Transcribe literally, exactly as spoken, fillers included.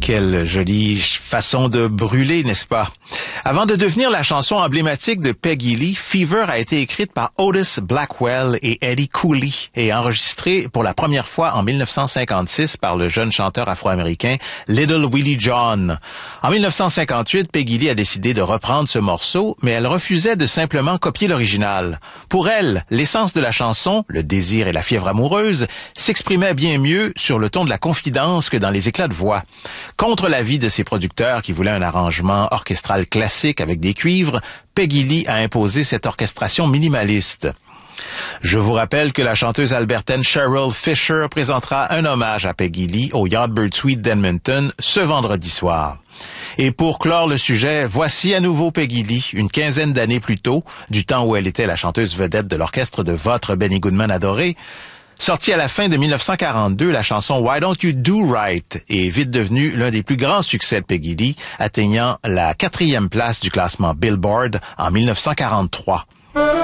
Quelle jolie façon de brûler, n'est-ce pas? Avant de devenir la chanson emblématique de Peggy Lee, Fever a été écrite par Otis Blackwell et Eddie Cooley et enregistrée pour la première fois en dix-neuf cent cinquante-six par le jeune chanteur afro-américain Little Willie John. En dix-neuf cent cinquante-huit, Peggy Lee a décidé de reprendre ce morceau, mais elle refusait de simplement copier l'original. Pour elle, l'essence de la chanson, le désir et la fièvre amoureuse, s'exprimaient bien mieux sur le ton de la confidence que dans les éclats de voix. Contre l'avis de ses producteurs qui voulaient un arrangement orchestral classique avec des cuivres, Peggy Lee a imposé cette orchestration minimaliste. Je vous rappelle que la chanteuse albertaine Cheryl Fisher présentera un hommage à Peggy Lee au Yardbird Suite d'Edmonton ce vendredi soir. Et pour clore le sujet, voici à nouveau Peggy Lee, une quinzaine d'années plus tôt, du temps où elle était la chanteuse vedette de l'orchestre de votre Benny Goodman adoré. Sortie à la fin de dix-neuf cent quarante-deux, la chanson Why Don't You Do Right est vite devenue l'un des plus grands succès de Peggy Lee, atteignant la quatrième place du classement Billboard en dix-neuf cent quarante-trois.